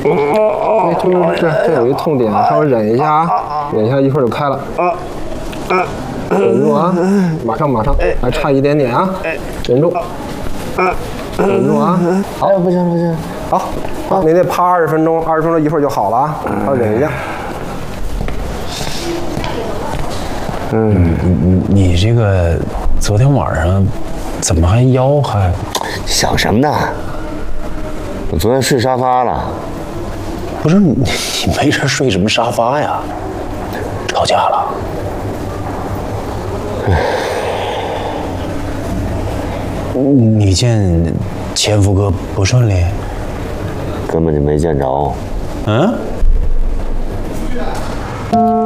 这有一痛点，稍微忍一下啊，忍一下，一会儿就开了。忍住啊，马上，还差一点点啊，忍住，忍住啊。好， 不行， 好，你得趴20分钟，20分钟一会儿就好了啊，稍微忍一下。 你这个昨天晚上怎么还腰还？ 想什么呢？我昨天睡沙发了。 不是你没事睡什么沙发呀？吵架了？你见前夫哥不顺利？ 根本就没见着。 嗯？